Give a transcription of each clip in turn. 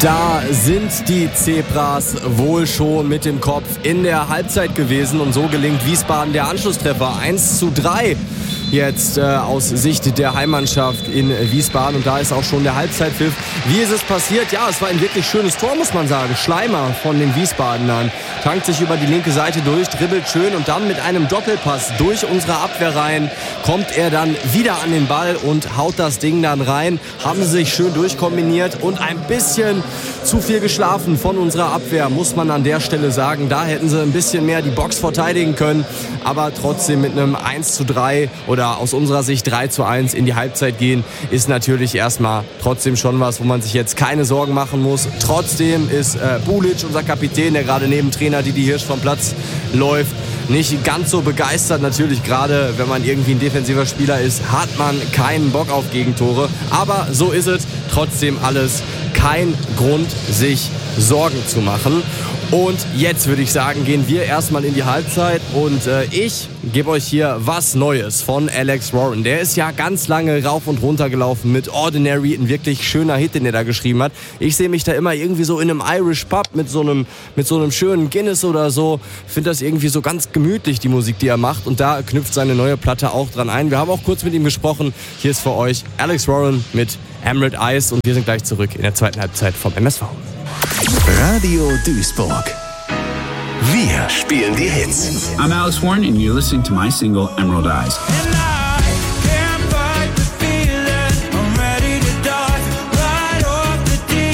Da sind die Zebras wohl schon mit dem Kopf in der Halbzeit gewesen und so gelingt Wiesbaden der Anschlusstreffer 1:3 jetzt aus Sicht der Heimmannschaft in Wiesbaden und da ist auch schon der Halbzeitpfiff. Wie ist es passiert? Ja, es war ein wirklich schönes Tor, muss man sagen. Schleimer von den Wiesbadenern tankt sich über die linke Seite durch, dribbelt schön und dann mit einem Doppelpass durch unsere Abwehr rein kommt er dann wieder an den Ball und haut das Ding dann rein. Haben sie sich schön durchkombiniert und ein bisschen zu viel geschlafen von unserer Abwehr, muss man an der Stelle sagen. Da hätten sie ein bisschen mehr die Box verteidigen können, aber trotzdem mit einem 1:3 oder aus unserer Sicht 3:1 in die Halbzeit gehen, ist natürlich erstmal trotzdem schon was, wo man sich jetzt keine Sorgen machen muss. Trotzdem ist Bulic, unser Kapitän, der gerade neben Trainer Didi Hirsch vom Platz läuft, nicht ganz so begeistert. Natürlich, gerade wenn man irgendwie ein defensiver Spieler ist, hat man keinen Bock auf Gegentore. Aber so ist es. Trotzdem alles kein Grund, sich Sorgen zu machen. Und jetzt würde ich sagen, gehen wir erstmal in die Halbzeit und ich gebe euch hier was Neues von Alex Warren. Der ist ja ganz lange rauf und runter gelaufen mit Ordinary, ein wirklich schöner Hit, den er da geschrieben hat. Ich sehe mich da immer irgendwie so in einem Irish Pub mit so einem schönen Guinness oder so. Finde das irgendwie so ganz gemütlich, die Musik, die er macht, und da knüpft seine neue Platte auch dran ein. Wir haben auch kurz mit ihm gesprochen. Hier ist für euch Alex Warren mit Emerald Eyes und wir sind gleich zurück in der zweiten Halbzeit vom MSV. Radio Duisburg. Wir spielen die Hits. I'm Alex Warren and you're listening to my single Emerald Eyes.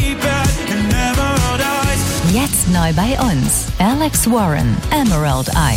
Jetzt neu bei uns. Alex Warren, Emerald Eyes.